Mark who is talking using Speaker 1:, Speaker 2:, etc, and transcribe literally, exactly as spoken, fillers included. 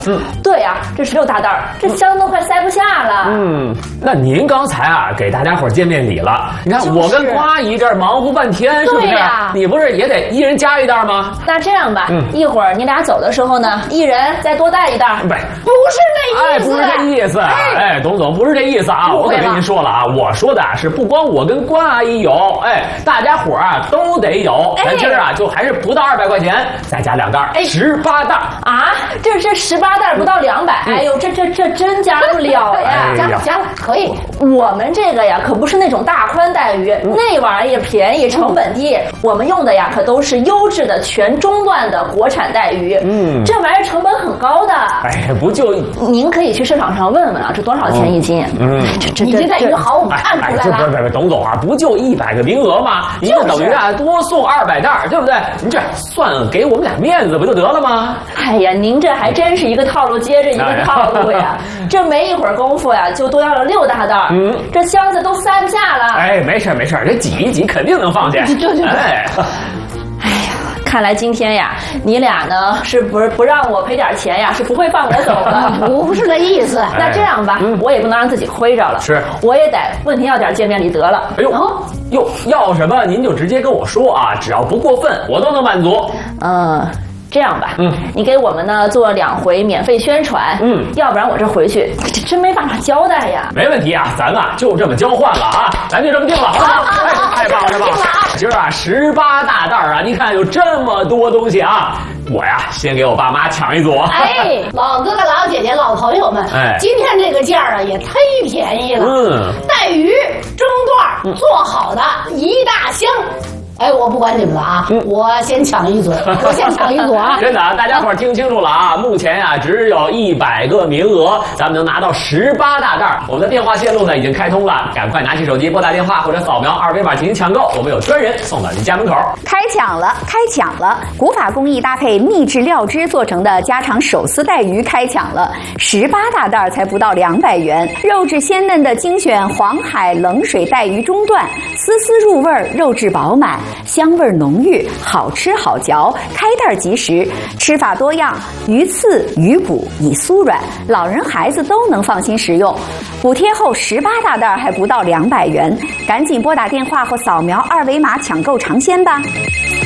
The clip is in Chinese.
Speaker 1: 嗯，
Speaker 2: 对呀、啊，这十六大袋儿，这箱都快塞不下了。
Speaker 1: 嗯，那您刚才啊给大家伙见面礼了，你看、就是、我跟瓜姨这儿忙活半天，是不是？
Speaker 2: 对呀、
Speaker 1: 你不是也得一人加一袋吗？
Speaker 2: 那这样吧，
Speaker 1: 嗯，
Speaker 2: 一会儿你俩走的时候呢，一人再多带一袋。
Speaker 1: 不，
Speaker 2: 不是这意思，
Speaker 1: 哎，不是这意思，哎，哎董总不是这意思啊！我可跟您说了啊，我说的是不光我跟关阿姨有，哎，大家伙啊都得有。咱今儿啊就还是不到二百块钱，再加两袋，哎，十八袋
Speaker 2: 啊！这这十八袋不到两百、嗯，哎呦，这这这真加不了呀！
Speaker 1: 加
Speaker 2: 了加了，可以。我们这个呀可不是那种大宽带鱼，嗯、那玩意儿便宜，成本低。嗯、我们用的呀可都是优质的全中段的国产带鱼，嗯，这玩意儿成本很高的。
Speaker 1: 哎，不就
Speaker 2: 您可以去市场上问问啊，这多少钱一斤？嗯，这这
Speaker 3: 你这带鱼好，我看出来了。
Speaker 1: 哎，不是不是，董总啊，不就一百个名额吗？您就等于啊多送二百袋，对不对？您这算给我们俩面子不就得了吗？
Speaker 2: 哎呀，您这还真是一个套路接着一个套路呀！这没一会儿功夫呀，就多要了六大袋，嗯，这箱子都塞不下了。
Speaker 1: 哎，没事没事，这挤一挤肯定能放下。
Speaker 2: 对对对。哎，哎呀，看来今天呀，你俩呢是不是不让我赔点钱呀？是不会放我走的。
Speaker 3: 不是这意思。
Speaker 2: 那这样吧，嗯、我也不能让自己亏着了。
Speaker 1: 是，
Speaker 2: 我也得问您要点见面礼得了。
Speaker 1: 哎呦，哦、哟，要什么您就直接跟我说啊，只要不过分，我都能满足。
Speaker 2: 嗯。这样吧，嗯，你给我们呢做两回免费宣传，嗯，要不然我这回去这真没办法交代呀。
Speaker 1: 没问题啊，咱啊就这么交换了啊，咱就这么定了，好不好？哎，太棒了，太棒了！今儿啊十八大袋啊，你看有这么多东西啊，我呀先给我爸妈抢一组。
Speaker 3: 哎，老哥哥、老姐姐、老朋友们，哎，今天这个价啊也忒便宜了，嗯，带鱼中段做好的一大箱。哎，我不管你们了啊，嗯、我先抢一组，我先抢一组啊！
Speaker 1: 真的啊，大家伙听清楚了啊！目前呀、啊，只有一百个名额，咱们能拿到十八大袋。我们的电话线路呢已经开通了，赶快拿起手机拨打电话或者扫描二维码进行抢购，我们有专人送到您家门口。
Speaker 4: 开抢了，开抢了！古法工艺搭配秘制料汁做成的家常手撕带鱼开抢了，十八大袋才不到两百元，肉质鲜嫩的精选黄海冷水带鱼中段，丝丝入味，肉质饱满。香味浓郁，好吃好嚼，开袋即食，吃法多样，鱼刺、鱼骨已酥软，老人孩子都能放心食用。补贴后十八大袋还不到两百元，赶紧拨打电话或扫描二维码抢购尝鲜吧。